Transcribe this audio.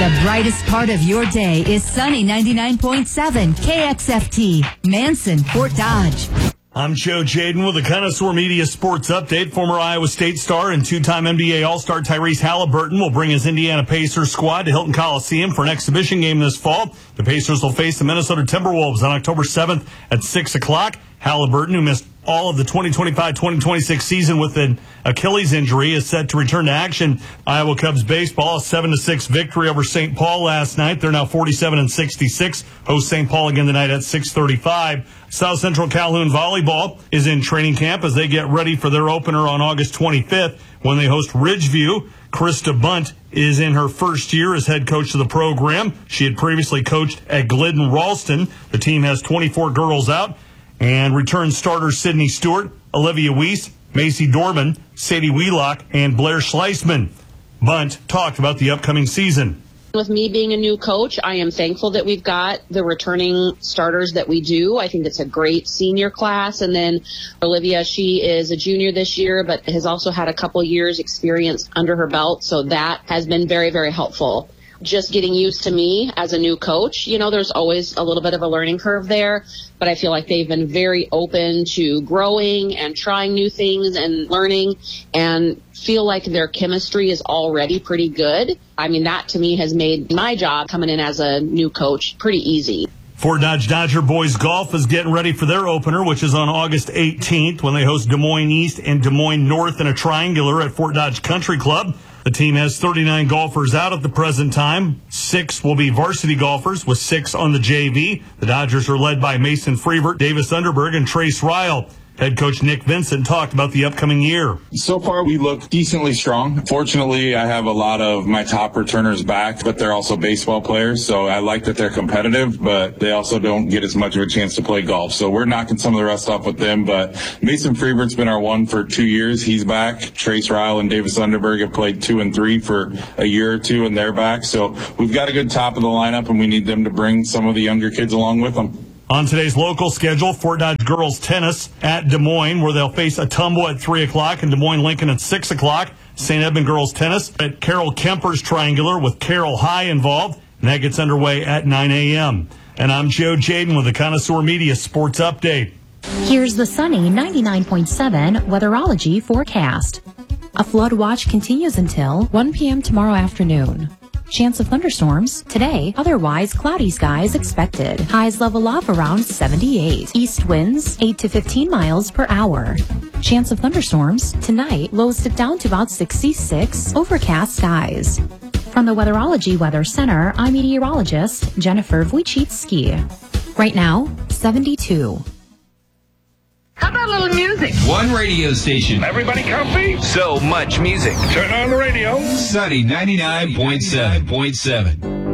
The brightest part of your day is Sunny 99.7 KXFT, Manson, Fort Dodge. I'm Joe Jaden with the Connoisseur Media Sports Update. Former Iowa State star and two-time NBA All-Star Tyrese Halliburton will bring his Indiana Pacers squad to Hilton Coliseum for an exhibition game this fall. The Pacers will face the Minnesota Timberwolves on October 7th at 6 o'clock. Halliburton, who missed all of the 2025-2026 season with an Achilles injury, is set to return to action. Iowa Cubs baseball, a 7-6 victory over St. Paul last night. They're now 47-66. Host St. Paul again tonight at 6:35. South Central Calhoun volleyball is in training camp as they get ready for their opener on August 25th when they host Ridgeview. Krista Bunt is in her first year as head coach of the program. She had previously coached at Glidden Ralston. The team has 24 girls out. And return starters Sydney Stewart, Olivia Weiss, Macy Dorman, Sadie Wheelock, and Blair Schleisman. Bunt talked about the upcoming season. With me being a new coach, I am thankful that we've got the returning starters that we do. I think it's a great senior class. And then Olivia, she is a junior this year, but has also had a couple years experience under her belt. So that has been very, very helpful. Just getting used to me as a new coach. You know, there's always a little bit of a learning curve there, but I feel like they've been very open to growing and trying new things and learning, and feel like their chemistry is already pretty good. I mean, that to me has made my job coming in as a new coach pretty easy. Fort Dodge Dodger boys golf is getting ready for their opener, which is on August 18th when they host Des Moines East and Des Moines North in a triangular at Fort Dodge Country Club. The team has 39 golfers out at the present time. 6 will be varsity golfers, with 6 on the JV. The Dodgers are led by Mason Freevert, Davis Underberg, and Trace Ryle. Head coach Nick Vincent talked about the upcoming year. So far, we look decently strong. Fortunately, I have a lot of my top returners back, but they're also baseball players. So I like that they're competitive, but they also don't get as much of a chance to play golf. So we're knocking some of the rest off with them. But Mason Freevert's been our one for 2 years. He's back. Trace Ryle and Davis Underberg have played 2 and 3 for a year or two, and they're back. So we've got a good top of the lineup, and we need them to bring some of the younger kids along with them. On today's local schedule, Fort Dodge girls tennis at Des Moines, where they'll face Atumbo at 3 o'clock and Des Moines Lincoln at 6 o'clock. St. Edmund girls tennis at Carol Kemper's Triangular with Carol High involved. And that gets underway at 9 a.m. And I'm Joe Jaden with the Connoisseur Media Sports Update. Here's the sunny 99.7 weatherology forecast. A flood watch continues until 1 p.m. tomorrow afternoon. Chance of thunderstorms today, otherwise cloudy skies expected. Highs level off around 78. East winds 8 to 15 miles per hour. Chance of thunderstorms tonight, lows dip down to about 66. Overcast skies. From the Weatherology Weather Center, I'm meteorologist Jennifer Wojcicki. Right now, 72. How about a little music? One radio station. Everybody comfy? So much music. Turn on the radio. Sunny 99.7.